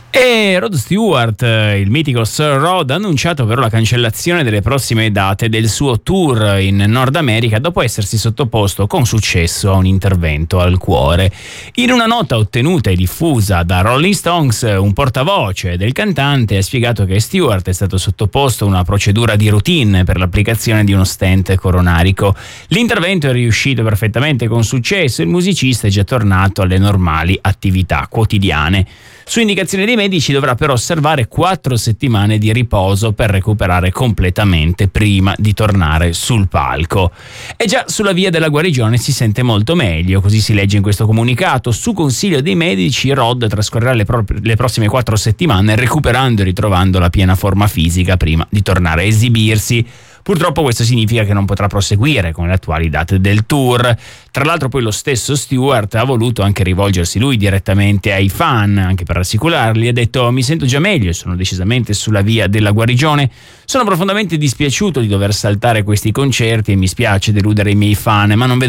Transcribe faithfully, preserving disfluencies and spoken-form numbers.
E Rod Stewart, il mitico Sir Rod, ha annunciato però la cancellazione delle prossime date del suo tour in Nord America dopo essersi sottoposto con successo a un intervento al cuore. In una nota ottenuta e diffusa da Rolling Stones, un portavoce del cantante ha spiegato che Stewart è stato sottoposto a una procedura di routine per l'applicazione di uno stent coronarico. L'intervento è riuscito perfettamente con successo e il musicista è già tornato alle normali attività quotidiane. Su indicazione dei medici dovrà però osservare quattro settimane di riposo per recuperare completamente prima di tornare sul palco. E già sulla via della guarigione si sente molto meglio, così si legge in questo comunicato. Su consiglio dei medici, Rod trascorrerà le, pro- le prossime quattro settimane recuperando e ritrovando la piena forma fisica prima di tornare a esibirsi. Purtroppo questo significa che non potrà proseguire con le attuali date del tour. Tra l'altro poi lo stesso Stewart ha voluto anche rivolgersi lui direttamente ai fan, anche per rassicurarli. Ha detto: mi sento già meglio e sono decisamente sulla via della guarigione. Sono profondamente dispiaciuto di dover saltare questi concerti e mi spiace deludere i miei fan, ma non vedo